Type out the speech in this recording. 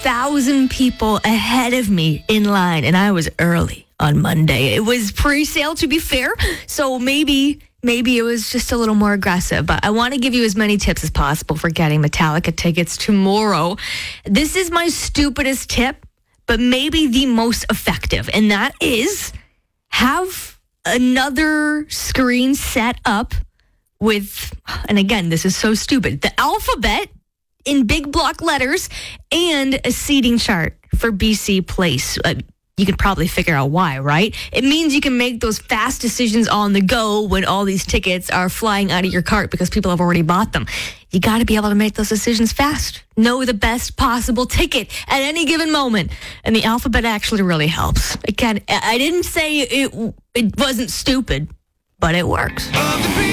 1,000 people ahead of me in line, and I was early on Monday. It was pre-sale, to be fair, so maybe it was just a little more aggressive. But I want to give you as many tips as possible for getting Metallica tickets tomorrow. This is my stupidest tip, but maybe the most effective, and that is have another screen set up with, and again, this is so stupid, the alphabet in big block letters and a seating chart for BC Place. You can probably figure out why, right? It means you can make those fast decisions on the go when all these tickets are flying out of your cart because people have already bought them. You got to be able to make those decisions fast. Know the best possible ticket at any given moment. And the alphabet actually really helps. Again, I didn't say it wasn't stupid, but it works.